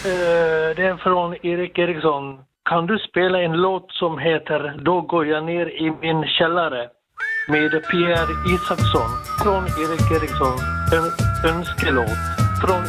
Det är från Erik Eriksson. Kan du spela en låt som heter Då går jag ner i min källare med Pierre Isaksson från Erik Eriksson, en önskelåt från